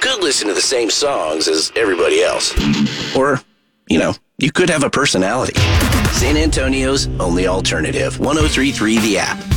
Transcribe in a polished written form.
could listen to the same songs as everybody else. Or, you could have a personality. San Antonio's only alternative, 103.3 The App.